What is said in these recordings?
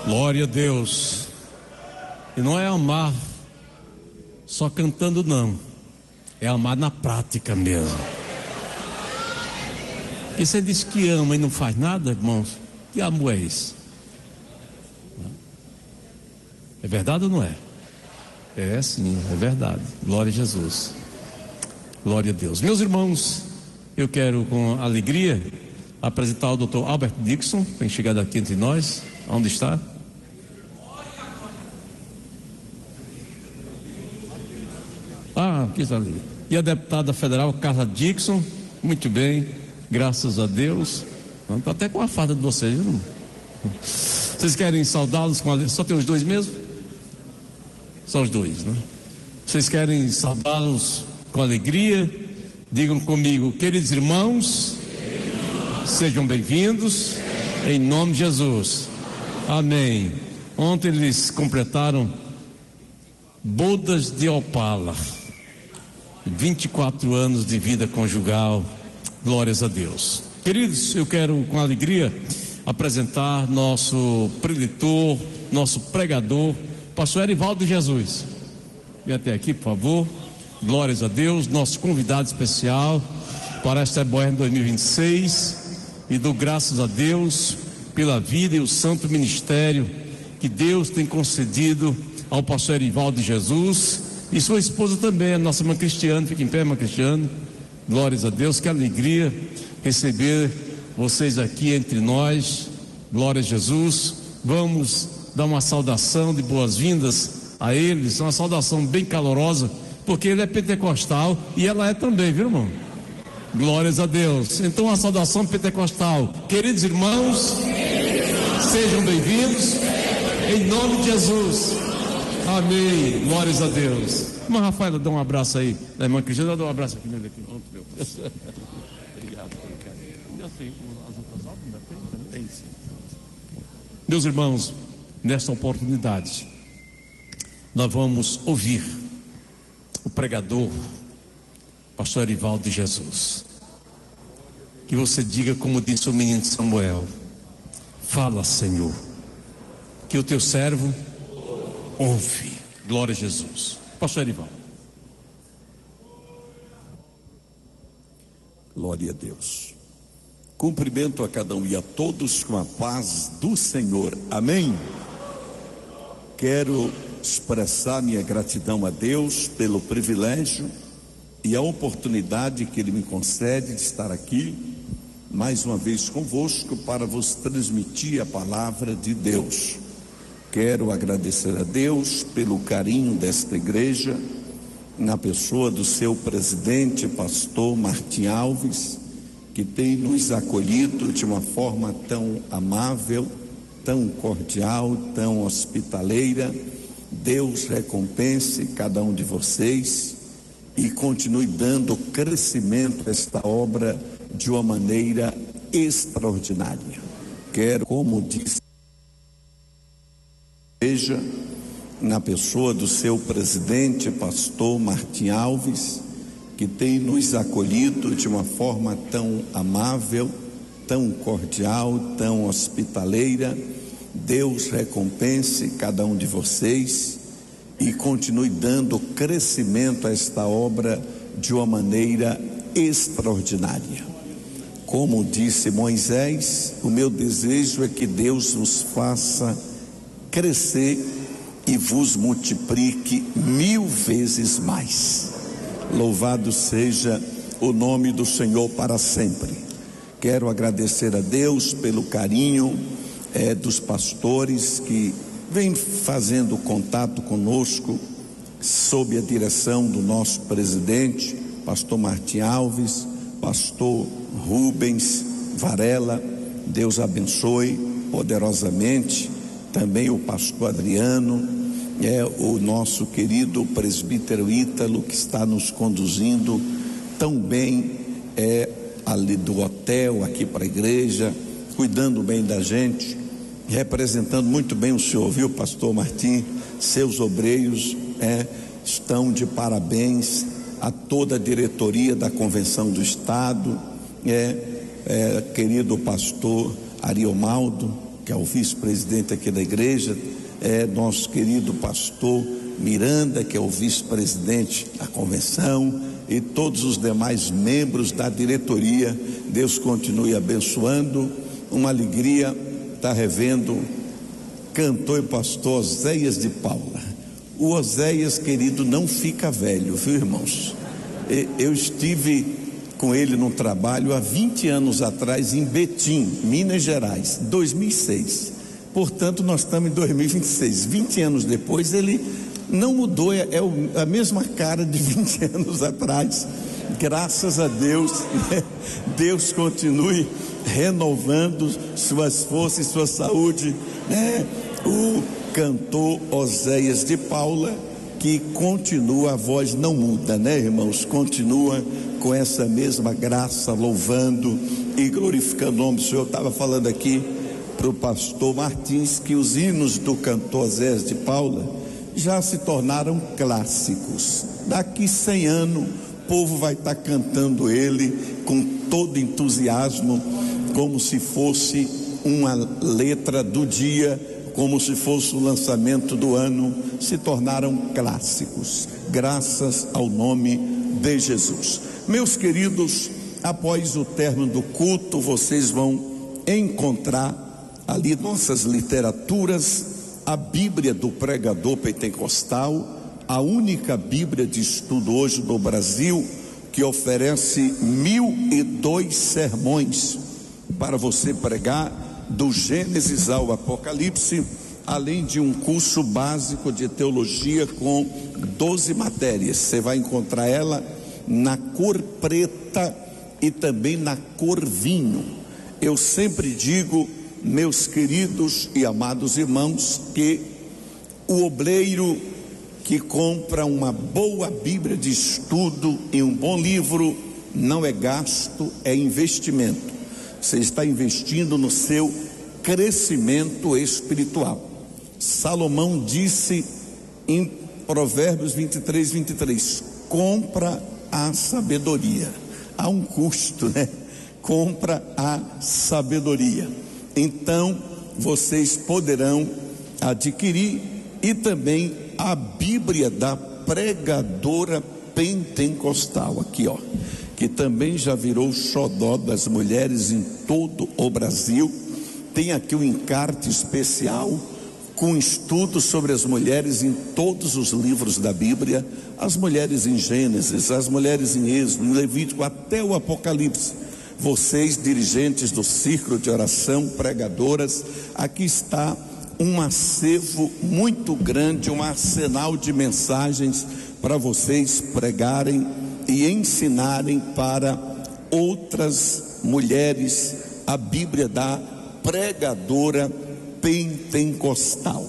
Glória a Deus. E não é amar só cantando, não. É amar na prática mesmo. E você diz que ama e não faz nada, irmãos? Que amor é esse? É verdade ou não é? É sim, é verdade. Glória a Jesus. Glória a Deus. Meus irmãos, eu quero com alegria apresentar o Dr. Albert Dixon, que tem chegado aqui entre nós. Onde está? Aqui está ali. E a deputada federal Carla Dixon, muito bem, graças a Deus. Estou até com a farda de vocês, viu? Vocês querem saudá-los com alegria? Só tem os dois mesmo? Só os dois, né? Vocês querem saudá-los com alegria? Digam comigo, queridos irmãos, sejam bem-vindos, em nome de Jesus. Amém. Ontem eles completaram bodas de Opala, 24 anos de vida conjugal. Glórias a Deus. Queridos, eu quero com alegria apresentar nosso preletor, nosso pregador, pastor Erivaldo Jesus. Vem até aqui, por favor. Glórias a Deus, nosso convidado especial para esta Boerno 2026, e dou graças a Deus pela vida e o santo ministério que Deus tem concedido ao pastor Erivaldo Jesus e sua esposa também, a nossa irmã Cristiane. Fica em pé, irmã Cristiane. Glórias a Deus, que alegria receber vocês aqui entre nós. Glória a Jesus. Vamos dar uma saudação de boas-vindas a eles, uma saudação bem calorosa, porque ele é pentecostal e ela é também, viu, irmão? Glórias a Deus. Então, uma saudação pentecostal. Queridos irmãos, sejam bem-vindos em nome de Jesus. Amém. Glórias a Deus. Irmã Rafaela, dá um abraço aí da irmã Cristina. Dá um abraço aqui nele aqui. Obrigado. Meus irmãos, nesta oportunidade nós vamos ouvir o pregador, pastor Erivaldo de Jesus. Que você diga como disse o menino Samuel: fala, Senhor, que o teu servo ouve. Glória a Jesus. Pastor Erivaldo. Glória a Deus. Cumprimento a cada um e a todos com a paz do Senhor. Amém. Quero expressar minha gratidão a Deus pelo privilégio e a oportunidade que Ele me concede de estar aqui mais uma vez convosco para vos transmitir a palavra de Deus. Quero agradecer a Deus pelo carinho desta igreja, na pessoa do seu presidente, pastor Martim Alves, que tem nos acolhido de uma forma tão amável, tão cordial, tão hospitaleira. Deus recompense cada um de vocês e continue dando crescimento a esta obra de uma maneira extraordinária. Quero, como disse, veja, na pessoa do seu presidente, pastor Martim Alves, que tem nos acolhido de uma forma tão amável, tão cordial, tão hospitaleira. Deus recompense cada um de vocês e continue dando crescimento a esta obra de uma maneira extraordinária. Como disse Moisés, o meu desejo é que Deus nos faça crescer e vos multiplique 1000 vezes mais. Louvado seja o nome do Senhor para sempre. Quero agradecer a Deus pelo carinho dos pastores que vêm fazendo contato conosco sob a direção do nosso presidente, pastor Martim Alves, pastor Rubens Varela. Deus abençoe poderosamente. Também o pastor Adriano, o nosso querido presbítero Ítalo, que está nos conduzindo tão bem ali do hotel aqui para a igreja, cuidando bem da gente, representando muito bem o senhor, viu, pastor Martim? Seus obreiros estão de parabéns, a toda a diretoria da Convenção do Estado, querido pastor Ariomaldo, que é o vice-presidente aqui da igreja, nosso querido pastor Miranda, que é o vice-presidente da convenção, e todos os demais membros da diretoria. Deus continue abençoando. Uma alegria estar revendo cantor e pastor Oséias de Paula. O Oséias, querido, não fica velho, viu, irmãos? Eu estive com ele no trabalho há 20 anos atrás em Betim, Minas Gerais, 2006. Portanto, nós estamos em 2026. 20 anos depois, ele não mudou, é a mesma cara de 20 anos atrás. Graças a Deus, né? Deus continue renovando suas forças e sua saúde, né? O cantor Oséias de Paula, que continua, a voz não muda, né, irmãos? Continua com essa mesma graça, louvando e glorificando o nome do Senhor. Eu estava falando aqui para o pastor Martins que os hinos do cantor Oséias de Paula já se tornaram clássicos. Daqui 100 anos o povo vai estar cantando ele com todo entusiasmo, como se fosse uma letra do dia, como se fosse o lançamento do ano. Se tornaram clássicos, graças ao nome de Jesus. Meus queridos, após o término do culto, vocês vão encontrar ali nossas literaturas, a Bíblia do Pregador Pentecostal, a única Bíblia de estudo hoje no Brasil, que oferece 1002 sermões para você pregar, do Gênesis ao Apocalipse, além de um curso básico de teologia com 12 matérias. Você vai encontrar ela na cor preta e também na cor vinho. Eu sempre digo, meus queridos e amados irmãos, que o obreiro que compra uma boa Bíblia de estudo e um bom livro não é gasto, é investimento. Você está investindo no seu crescimento espiritual. Salomão disse em Provérbios 23, compra a sabedoria. Há um custo, né? Compra a sabedoria. Então vocês poderão adquirir, e também a Bíblia da Pregadora Pentecostal, aqui ó, que também já virou xodó das mulheres em todo o Brasil. Tem aqui um encarte especial com estudos sobre as mulheres em todos os livros da Bíblia, as mulheres em Gênesis, as mulheres em Êxodo, em Levítico, até o Apocalipse. Vocês, dirigentes do Círculo de Oração, pregadoras, aqui está um acervo muito grande, um arsenal de mensagens para vocês pregarem e ensinarem para outras mulheres a Bíblia da Pregadora Pentecostal.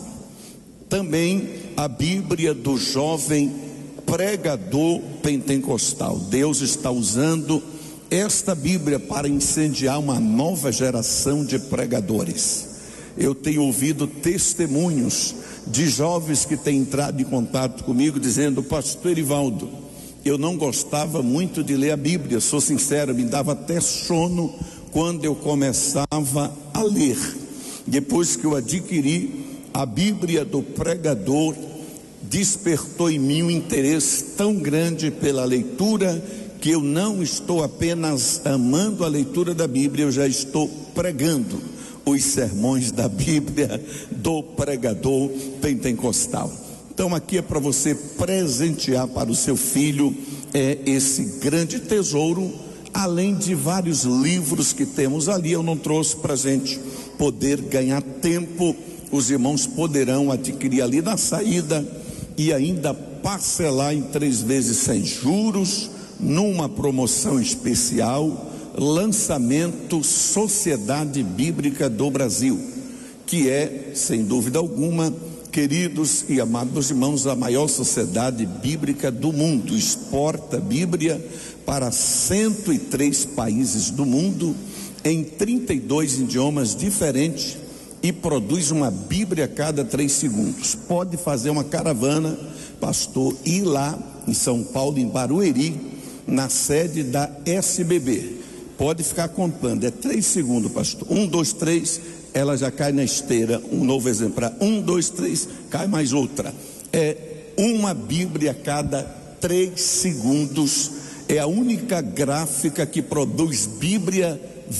Também a Bíblia do Jovem Pregador Pentecostal. Deus está usando esta Bíblia para incendiar uma nova geração de pregadores. Eu tenho ouvido testemunhos de jovens que têm entrado em contato comigo dizendo: pastor Erivaldo, eu não gostava muito de ler a Bíblia, sou sincero, me dava até sono quando eu começava a ler. Depois que eu adquiri a Bíblia do Pregador, despertou em mim um interesse tão grande pela leitura, que eu não estou apenas amando a leitura da Bíblia, eu já estou pregando os sermões da Bíblia do Pregador Pentecostal. Então aqui é para você presentear para o seu filho esse grande tesouro, além de vários livros que temos ali. Eu não trouxe para a gente poder ganhar tempo, os irmãos poderão adquirir ali na saída e ainda parcelar em 3 vezes sem juros, numa promoção especial, lançamento Sociedade Bíblica do Brasil, que é, sem dúvida alguma, queridos e amados irmãos, a maior sociedade bíblica do mundo. Exporta Bíblia para 103 países do mundo, em 32 idiomas diferentes, e produz uma Bíblia a cada 3 segundos. Pode fazer uma caravana, pastor, ir lá em São Paulo, em Barueri, na sede da SBB. Pode ficar contando, é 3 segundos, pastor. 1, 2, 3, ela já cai na esteira. Um novo exemplar. 1, 2, 3, cai mais outra. É uma Bíblia a cada 3 segundos. É a única gráfica que produz Bíblia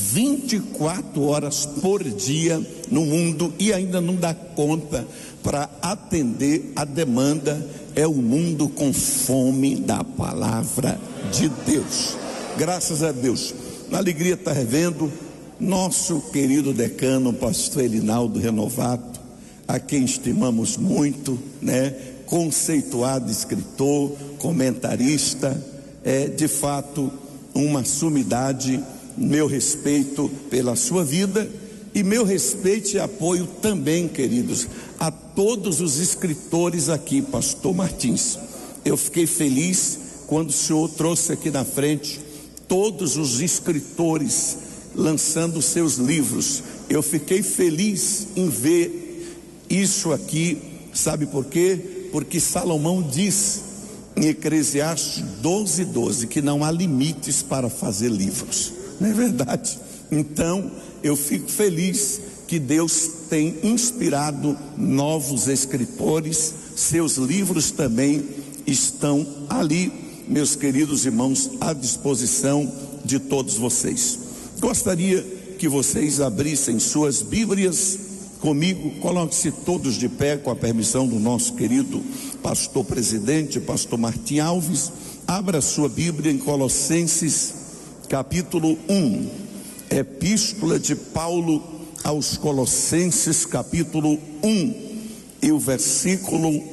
24 horas por dia no mundo e ainda não dá conta para atender a demanda. É o mundo com fome da palavra de Deus. Graças a Deus. Na alegria está revendo nosso querido decano, pastor Elinaldo Renovato, a quem estimamos muito, né? Conceituado escritor, comentarista, é de fato uma sumidade. Meu respeito pela sua vida e meu respeito e apoio também, queridos, a todos os escritores aqui, pastor Martins. Eu fiquei feliz quando o senhor trouxe aqui na frente todos os escritores lançando seus livros. Eu fiquei feliz em ver isso aqui. Sabe por quê? Porque Salomão diz em Eclesiastes 12:12 que não há limites para fazer livros. Não é verdade? Então eu fico feliz que Deus tem inspirado novos escritores. Seus livros também estão ali, meus queridos irmãos, à disposição de todos vocês. Gostaria que vocês abrissem suas Bíblias comigo. Coloque-se todos de pé, com a permissão do nosso querido pastor presidente, pastor Martim Alves. Abra sua Bíblia em Colossenses capítulo 1, Epístola de Paulo aos Colossenses, capítulo 1, e o versículo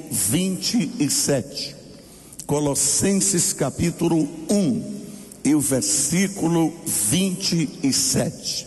27. Colossenses, capítulo 1, e o versículo 27.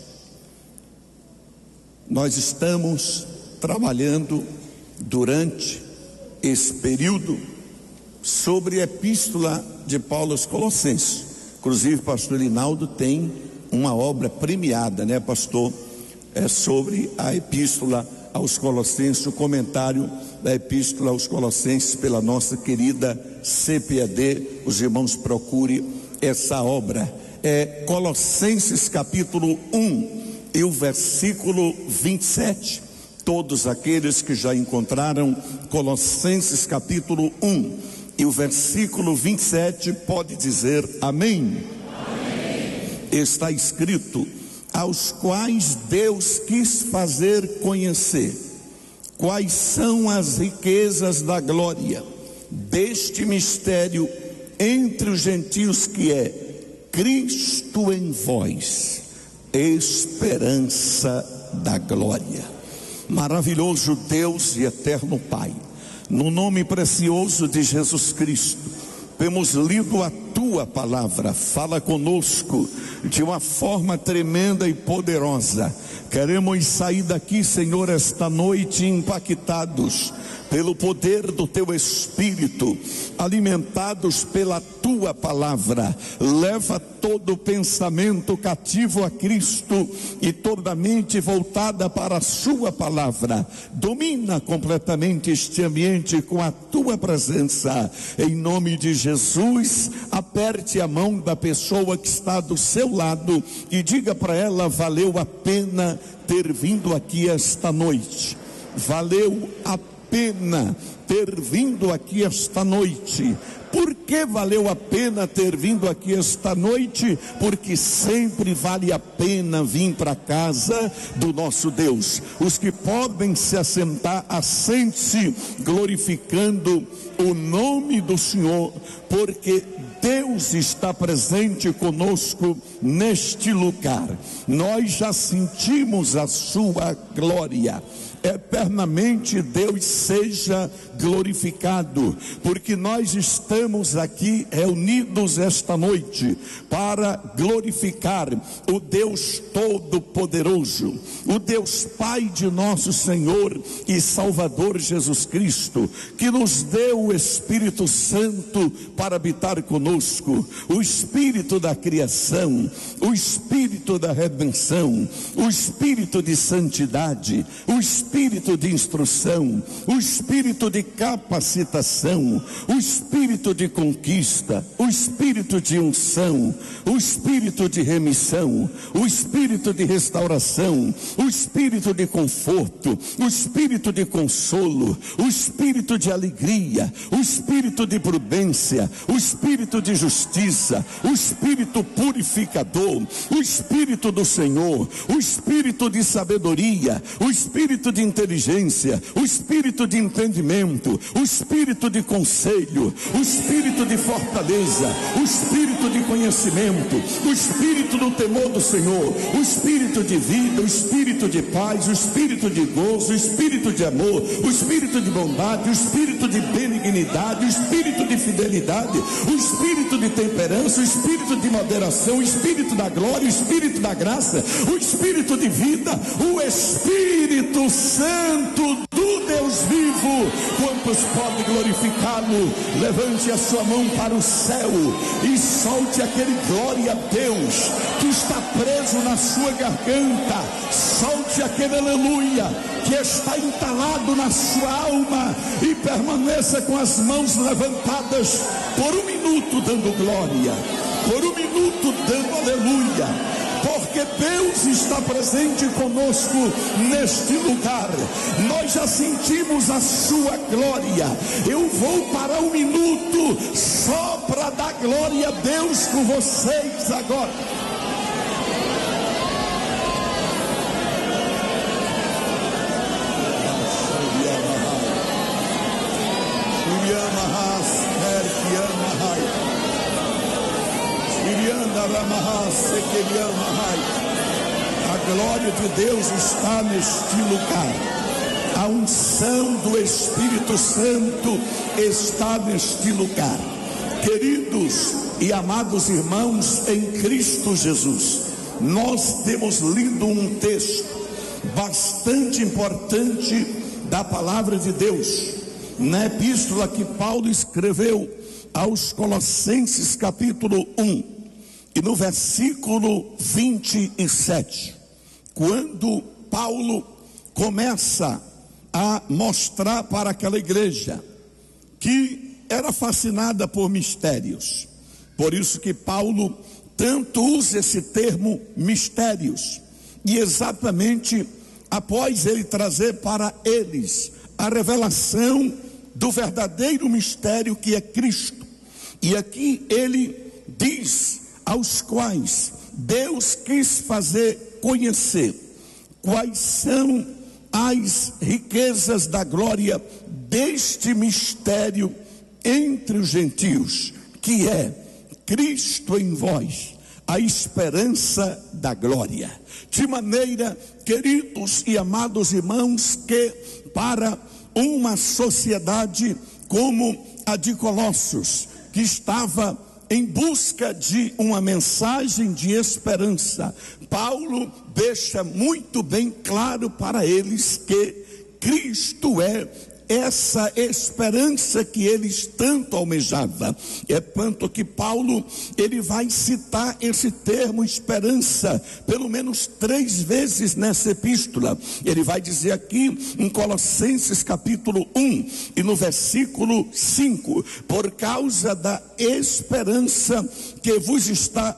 Nós estamos trabalhando durante esse período sobre a Epístola de Paulo aos Colossenses. Inclusive, pastor Elinaldo tem uma obra premiada, né, pastor? É sobre a Epístola aos Colossenses, o comentário da Epístola aos Colossenses pela nossa querida CPAD. Os irmãos procurem essa obra. É Colossenses capítulo 1 e o versículo 27. Todos aqueles que já encontraram Colossenses capítulo 1 e o versículo 27 pode dizer amém. Amém. Está escrito: aos quais Deus quis fazer conhecer quais são as riquezas da glória deste mistério entre os gentios, que é Cristo em vós, esperança da glória. Maravilhoso Deus e eterno Pai, no nome precioso de Jesus Cristo, temos lido a tua palavra. Fala conosco de uma forma tremenda e poderosa. Queremos sair daqui, Senhor, esta noite impactados pelo poder do teu Espírito, alimentados pela tua palavra. Leva todo pensamento cativo a Cristo e toda mente voltada para a sua palavra. Domina completamente este ambiente com a tua presença. Em nome de Jesus, aperte a mão da pessoa que está do seu lado e diga para ela: valeu a pena ter vindo aqui esta noite. Valeu a pena ter vindo aqui esta noite. Por que valeu a pena ter vindo aqui esta noite? Porque sempre vale a pena vir para a casa do nosso Deus. Os que podem se assentar, assente-se, glorificando o nome do Senhor, porque Deus está presente conosco neste lugar. Nós já sentimos a sua glória. Eternamente Deus seja glorificado, porque nós estamos aqui reunidos esta noite para glorificar o Deus Todo-Poderoso, o Deus Pai de nosso Senhor e Salvador Jesus Cristo, que nos deu o Espírito Santo para habitar conosco, o Espírito da criação, o Espírito da redenção, o Espírito de santidade, o Espírito de instrução, o Espírito de capacitação, o Espírito de conquista, o espírito de unção, o espírito de remissão, o espírito de restauração, o espírito de conforto, o espírito de consolo, o espírito de alegria, o espírito de prudência, o espírito de justiça, o espírito purificador, o espírito do Senhor, o espírito de sabedoria, o espírito de inteligência, o espírito de entendimento, o espírito de conselho, o espírito de fortaleza, o espírito de conhecimento, o espírito do temor do Senhor, o espírito de vida, o espírito de paz, o espírito de gozo, o espírito de amor, o espírito de bondade, o espírito de benignidade, o espírito de fidelidade, o espírito de temperança, o espírito de moderação, o espírito da glória, o espírito da graça, o espírito de vida, o Espírito Santo do Deus vivo. Quantos podem glorificá-lo? Levante a sua mão para o céu e solte aquele glória a Deus que está preso na sua garganta. Solte aquele aleluia que está entalado na sua alma e permaneça com as mãos levantadas por um minuto dando glória, por um minuto dando aleluia, porque Deus está presente conosco neste lugar. Nós já sentimos a sua glória. Eu vou parar um minuto só para dar glória a Deus com vocês agora. A glória de Deus está neste lugar. A unção do Espírito Santo está neste lugar. Queridos e amados irmãos em Cristo Jesus, nós temos lido um texto bastante importante da palavra de Deus, na epístola que Paulo escreveu aos Colossenses capítulo 1 e no versículo 27, quando Paulo começa a mostrar para aquela igreja que era fascinada por mistérios. Por isso que Paulo tanto usa esse termo mistérios, e exatamente após ele trazer para eles a revelação do verdadeiro mistério que é Cristo. E aqui ele diz aos quais Deus quis fazer conhecer quais são as riquezas da glória deste mistério entre os gentios, que é Cristo em vós, a esperança da glória. De maneira, queridos e amados irmãos, que para uma sociedade como a de Colossos, que estava em busca de uma mensagem de esperança, Paulo deixa muito bem claro para eles que Cristo é essa esperança que eles tanto almejavam. É tanto que Paulo, ele vai citar esse termo esperança pelo menos 3 vezes nessa epístola. Ele vai dizer aqui em Colossenses capítulo 1 e no versículo 5: por causa da esperança que vos está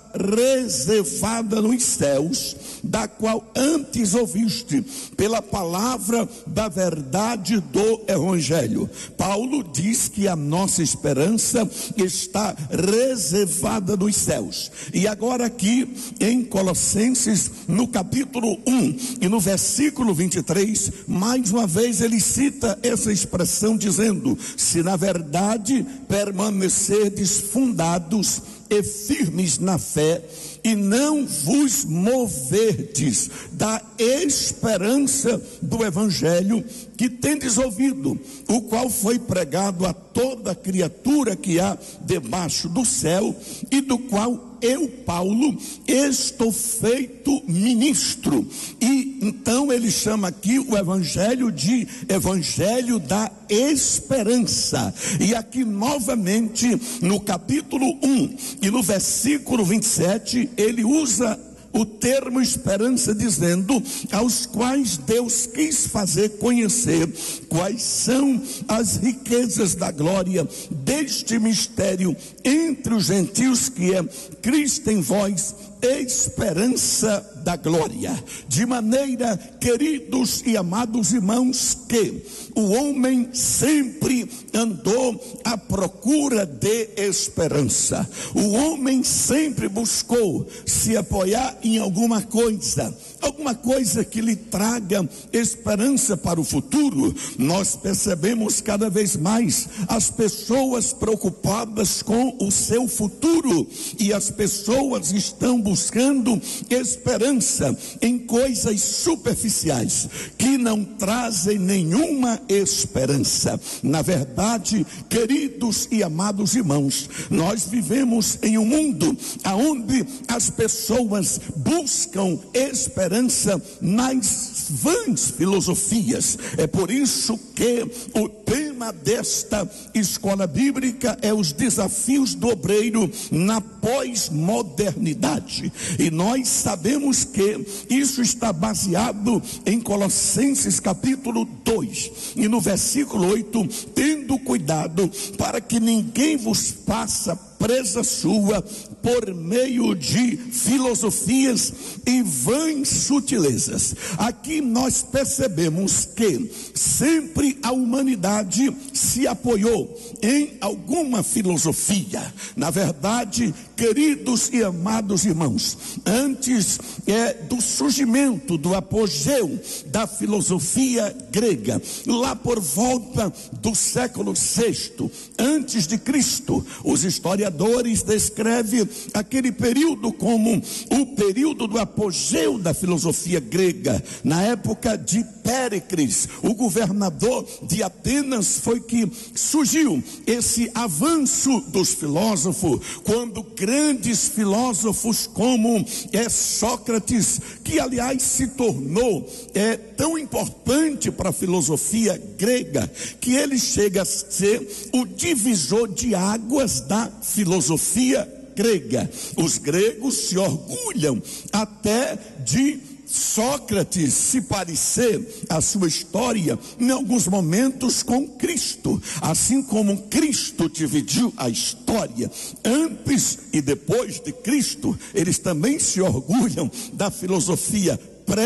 reservada nos céus, da qual antes ouviste pela palavra da verdade do Evangelho. Paulo diz que a nossa esperança está reservada nos céus. E agora aqui em Colossenses, no capítulo 1 e no versículo 23, mais uma vez ele cita essa expressão dizendo: se na verdade permanecerdes fundados e firmes na fé, e não vos moverdes da esperança do Evangelho que tendes ouvido, o qual foi pregado a toda criatura que há debaixo do céu, e do qual eu, Paulo, estou feito ministro. E então ele chama aqui o Evangelho de Evangelho da Esperança. E aqui novamente no capítulo 1 e no versículo 27, ele usa o termo esperança dizendo aos quais Deus quis fazer conhecer quais são as riquezas da glória deste mistério entre os gentios, que é Cristo em vós, esperança da glória. De maneira, queridos e amados irmãos, que o homem sempre andou à procura de esperança. O homem sempre buscou se apoiar em alguma coisa que lhe traga esperança para o futuro. Nós percebemos cada vez mais as pessoas preocupadas com o seu futuro, e as pessoas estão buscando esperança em coisas superficiais que não trazem nenhuma esperança. Na verdade, queridos e amados irmãos, nós vivemos em um mundo onde as pessoas buscam esperança nas vãs filosofias. É por isso que o tema desta escola bíblica é os desafios do obreiro na pós-modernidade. E nós sabemos que isso está baseado em Colossenses capítulo 2 e no versículo 8: tendo cuidado para que ninguém vos faça presa sua por meio de filosofias e vãs sutilezas. Aqui nós percebemos que sempre a humanidade se apoiou em alguma filosofia. Na verdade, queridos e amados irmãos, antes do surgimento, do apogeu da filosofia grega, lá por volta do século VI antes de Cristo, os historiadores descrevem aquele período como o período do apogeu da filosofia grega. Na época de Péricles, o governador de Atenas, foi que surgiu esse avanço dos filósofos, quando grandes filósofos como Sócrates, que aliás se tornou tão importante para a filosofia grega, que ele chega a ser o divisor de águas da filosofia grega. Os gregos se orgulham até de Sócrates se parecer a sua história em alguns momentos com Cristo, assim como Cristo dividiu a história antes e depois de Cristo. Eles também se orgulham da filosofia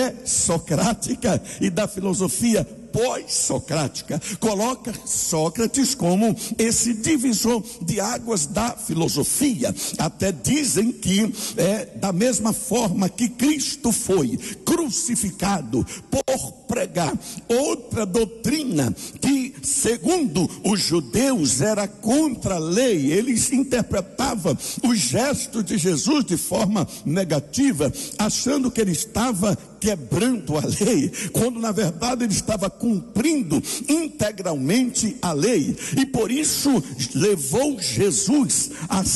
pré-socrática e da filosofia pós-socrática. Coloca Sócrates como esse divisor de águas da filosofia. Até dizem que da mesma forma que Cristo foi crucificado por pregar outra doutrina que, segundo os judeus, era contra a lei. Eles interpretavam os gestos de Jesus de forma negativa, achando que ele estava quebrando a lei, quando na verdade ele estava cumprindo integralmente a lei. E por isso levou Jesus a